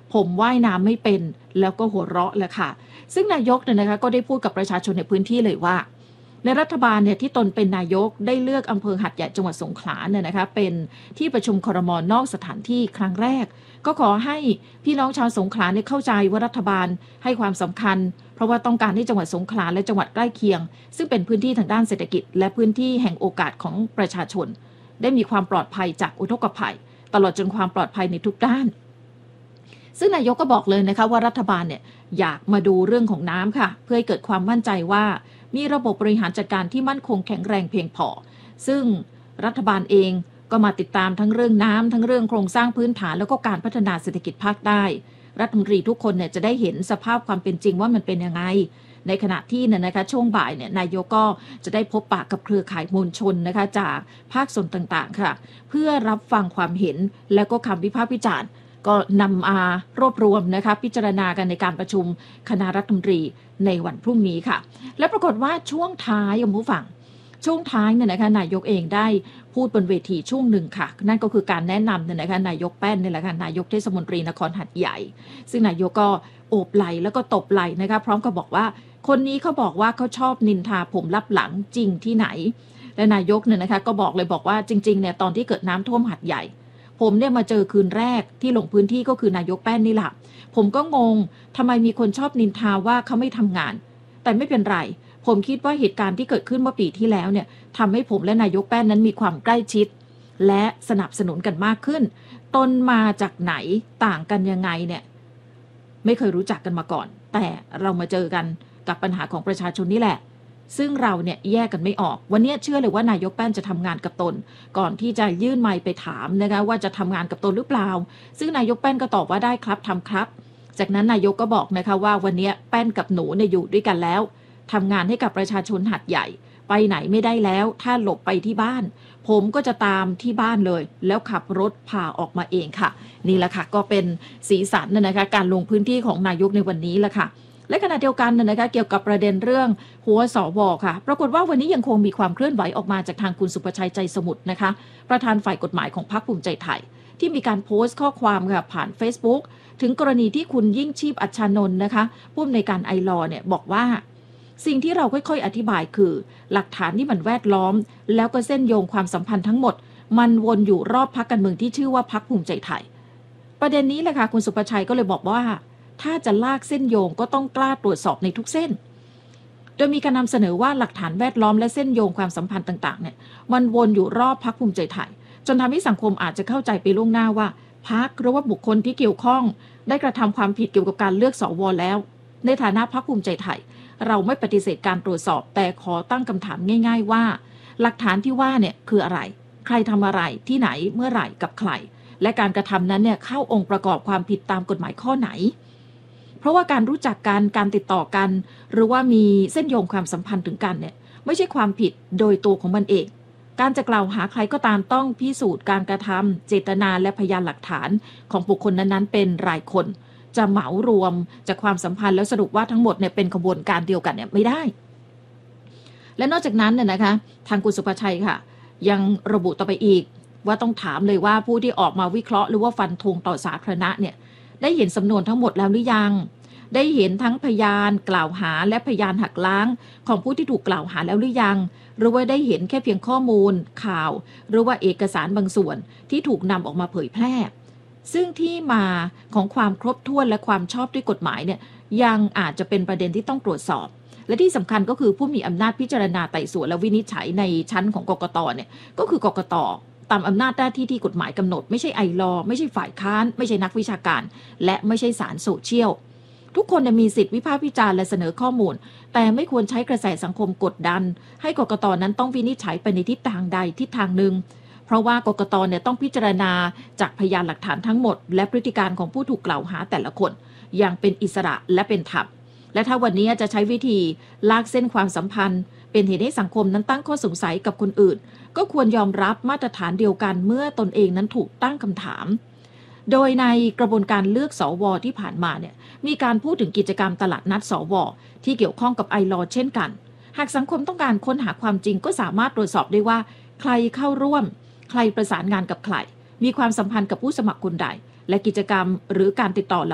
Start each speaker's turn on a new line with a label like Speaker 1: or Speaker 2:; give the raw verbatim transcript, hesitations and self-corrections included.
Speaker 1: ผมว่ายน้ำไม่เป็นแล้วก็หัวเราะแหละค่ะซึ่งนายกเนี่ยนะคะก็ได้พูดกับประชาชนในพื้นที่เลยว่าในรัฐบาลเนี่ยที่ตนเป็นนายกได้เลือกอำเภอหัดใหญ่จังหวัดสงขลาเนี่ยนะคะเป็นที่ประชุมครม.นอกสถานที่ครั้งแรกก็ขอให้พี่น้องชาวสงขลาเนี่ยเข้าใจว่ารัฐบาลให้ความสำคัญเพราะว่าต้องการให้จังหวัดสงขลาและจังหวัดใกล้เคียงซึ่งเป็นพื้นที่ทางด้านเศรษฐกิจและพื้นที่แห่งโอกาสของประชาชนได้มีความปลอดภัยจากอุทกภัยตลอดจนความปลอดภัยในทุกด้านซึ่งนายกก็บอกเลยนะคะว่ารัฐบาลเนี่ยอยากมาดูเรื่องของน้ำค่ะเพื่อให้เกิดความมั่นใจว่ามีระบบบริหารจัดการที่มั่นคงแข็งแรงเพียงพอซึ่งรัฐบาลเองก็มาติดตามทั้งเรื่องน้ำทั้งเรื่องโครงสร้างพื้นฐานแล้วก็การพัฒนาเศรษฐกิจภาคใต้รัฐมนตรีทุกคนเนี่ยจะได้เห็นสภาพความเป็นจริงว่ามันเป็นยังไงในขณะที่เนี่ยนะคะช่วงบ่ายเนี่ยนายกก็จะได้พบปะกับเครือข่ายมวลชนนะคะจากภาคส่วนต่างๆค่ะเพื่อรับฟังความเห็นแล้วก็คำวิพากษ์วิจารณ์ก็นำมารวบรวมนะคะพิจารณากันในการประชุมคณะรัฐมนตรีในวันพรุ่งนี้ค่ะและปรากฏว่าช่วงท้ายคุณผู้ฟังช่วงท้ายเนี่ยนะคะนายกเองได้พูดบนเวทีช่วงหนึ่งค่ะนั่นก็คือการแนะนำเนี่ยนะคะนายกแป้นนี่แหละค่ะนายกเทศมนตรีนครหัดใหญ่ซึ่งนายกก็โอบไหล่แล้วก็ตบไหล่นะคะพร้อมกับบอกว่าคนนี้เขาบอกว่าเขาชอบนินทาผมลับหลังจริงที่ไหนและนายกเนี่ยนะคะก็บอกเลยบอกว่าจริงๆเนี่ยตอนที่เกิดน้ำท่วมหัดใหญ่ผมเนี่ยมาเจอคืนแรกที่ลงพื้นที่ก็คือนายกแป้นนี่แหละผมก็งงทำไมมีคนชอบนินทาว่าเขาไม่ทำงานแต่ไม่เป็นไรผมคิดว่าเหตุการณ์ที่เกิดขึ้นเมื่อปีที่แล้วเนี่ยทำให้ผมและนายกแป้นนั้นมีความใกล้ชิดและสนับสนุนกันมากขึ้นตนมาจากไหนต่างกันยังไงเนี่ยไม่เคยรู้จักกันมาก่อนแต่เรามาเจอกันกับปัญหาของประชาชนนี่แหละซึ่งเราเนี่ยแยกกันไม่ออกวันนี้เชื่อเลยว่านายกแป้นจะทำงานกับตนก่อนที่จะยื่นไมค์ไปถามนะคะว่าจะทำงานกับตนหรือเปล่าซึ่งนายกแป้นก็ตอบว่าได้ครับทำครับจากนั้นนายกก็บอกนะคะว่าวันนี้แป้นกับหนูเนี่ยอยู่ด้วยกันแล้วทำงานให้กับประชาชนหัดใหญ่ไปไหนไม่ได้แล้วถ้าหลบไปที่บ้านผมก็จะตามที่บ้านเลยแล้วขับรถพาออกมาเองค่ะนี่แหละค่ะก็เป็นสีสันนะคะการลงพื้นที่ของนายกในวันนี้แหละค่ะและขณะเดียวกันนะคะเกี่ยวกับประเด็นเรื่องหัวสวค่ะปรากฏว่าวันนี้ยังคงมีความเคลื่อนไหวออกมาจากทางคุณสุประชัยใจสมุทรนะคะประธานฝ่ายกฎหมายของพรรคภูมิใจไทยที่มีการโพสต์ข้อความค่ะผ่าน Facebook ถึงกรณีที่คุณยิ่งชีพอัชชานนท์นะคะผู้อำนวยการไอลอเนี่ยบอกว่าสิ่งที่เราค่อยๆอธิบายคือหลักฐานที่มันแวดล้อมแล้วก็เส้นโยงความสัมพันธ์ทั้งหมดมันวนอยู่รอบพรรคการเมืองที่ชื่อว่าพรรคภูมิใจไทยประเด็นนี้แหละค่ะคุณสุประชัยก็เลยบอกว่าถ้าจะลากเส้นโยงก็ต้องกล้าตรวจสอบในทุกเส้นโดยมีการนำเสนอว่าหลักฐานแวดล้อมและเส้นโยงความสัมพันธ์ต่างๆเนี่ยมันวนอยู่รอบพรรคภูมิใจไทยจนทำให้สังคมอาจจะเข้าใจไปล่วงหน้าว่าพรรคหรือว่าบุคคลที่เกี่ยวข้องได้กระทำความผิดเกี่ยวกับการเลือกสวแล้วในฐานะพรรคภูมิใจไทยเราไม่ปฏิเสธการตรวจสอบแต่ขอตั้งคำถามง่ายๆว่าหลักฐานที่ว่าเนี่ยคืออะไรใครทำอะไรที่ไหนเมื่อไหร่กับใครและการกระทำนั้นเนี่ยเข้าองค์ประกอบความผิดตามกฎหมายข้อไหนเพราะว่าการรู้จักกันการติดต่อกันหรือว่ามีเส้นโยงความสัมพันธ์ถึงกันเนี่ยไม่ใช่ความผิดโดยตัวของมันเองการจะกล่าวหาใครก็ตามต้องพิสูจน์การกระทำเจตนาและพยานหลักฐานของบุคคลนั้นๆเป็นรายคนจะเหมารวมจากความสัมพันธ์แล้วสรุปว่าทั้งหมดเนี่ยเป็นขบวนการเดียวกันเนี่ยไม่ได้และนอกจากนั้นเนี่ยนะคะทางคุณสุภชัยค่ะยังระบุต่อไปอีกว่าต้องถามเลยว่าผู้ที่ออกมาวิเคราะห์หรือว่าฟันธงต่อสาธารณะเนี่ยได้เห็นสำนวนทั้งหมดแล้วหรือยังได้เห็นทั้งพยานกล่าวหาและพยานหักล้างของผู้ที่ถูกกล่าวหาแล้วหรือยังหรือว่าได้เห็นแค่เพียงข้อมูลข่าวหรือว่าเอกสารบางส่วนที่ถูกนำออกมาเผยแพร่ซึ่งที่มาของความครบถ้วนและความชอบด้วยกฎหมายเนี่ยยังอาจจะเป็นประเด็นที่ต้องตรวจสอบและที่สำคัญก็คือผู้มีอำนาจพิจารณาไต่สวนและวินิจฉัยในชั้นของกกตเนี่ยก็คือกกตตามอำนาจหน้าที่ที่กฎหมายกำหนดไม่ใช่ไอลอไม่ใช่ฝ่ายค้านไม่ใช่นักวิชาการและไม่ใช่ศาลโซเชียลทุกคนมีสิทธิวิพากษ์วิจารณ์และเสนอข้อมูลแต่ไม่ควรใช้กระแสสังคมกดดันให้กกตนั้นต้องวินิจฉัยไปในทิศทางใดทิศทางหนึ่งเพราะว่ากกตเนี่ยต้องพิจารณาจากพยานหลักฐานทั้งหมดและพฤติการของผู้ถูกกล่าวหาแต่ละคนอย่างเป็นอิสระและเป็นธรรมและถ้าวันนี้จะใช้วิธีลากเส้นความสัมพันธ์เป็นเหตุให้สังคมนั้นตั้งข้อสงสัยกับคนอื่นก็ควรยอมรับมาตรฐานเดียวกันเมื่อตนเองนั้นถูกตั้งคำถามโดยในกระบวนการเลือกสวที่ผ่านมาเนี่ยมีการพูดถึงกิจกรรมตลาดนัดสวที่เกี่ยวข้องกับไอลอเช่นกันหากสังคมต้องการค้นหาความจริงก็สามารถตรวจสอบได้ว่าใครเข้าร่วมใครประสานงานกับใครมีความสัมพันธ์กับผู้สมัครคนใดและกิจกรรมหรือการติดต่อ